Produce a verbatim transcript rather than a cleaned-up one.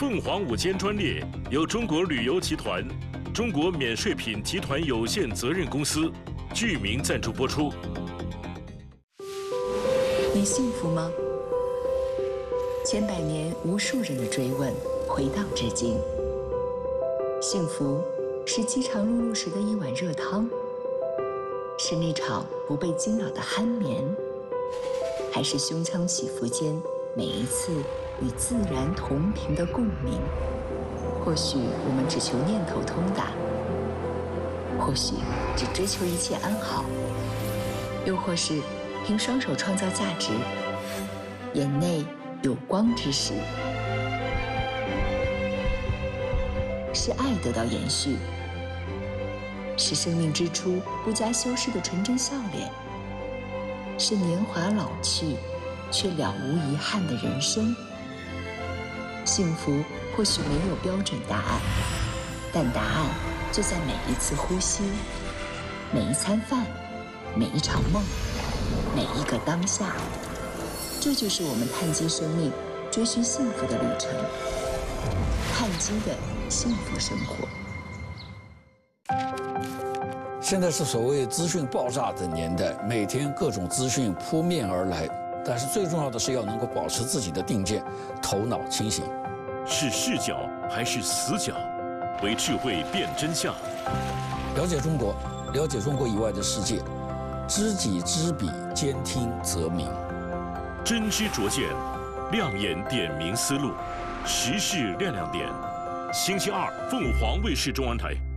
凤凰午间专列由中国旅游集团、中国免税品集团有限责任公司剧名赞助播出。 你幸福吗？千百年无数人的追问，回荡至今。幸福是饥肠辘辘时的一碗热汤，是那场不被惊扰的酣眠，还是胸腔起伏间每一次与自然同频的共鸣？或许我们只求念头通达，或许只追求一切安好，又或是凭双手创造价值，眼内有光之时，是爱得到延续，是生命之初不加修饰的纯真笑脸，是年华老去却了无遗憾的人生。幸福或许没有标准答案，但答案就在每一次呼吸，每一餐饭，每一场梦，每一个当下。这就是我们碳基生命追寻幸福的旅程，碳基的幸福生活。 现在是所谓资讯爆炸的年代，每天各种资讯扑面而来，但是最重要的是要能够保持自己的定见，头脑清醒。 是视角还是死角？为智慧辨真相。 了解中国，了解中国以外的世界，知己知彼，兼听则明。 真知灼见，亮眼点明思路，时事亮亮点。星期二，凤凰卫视中文台。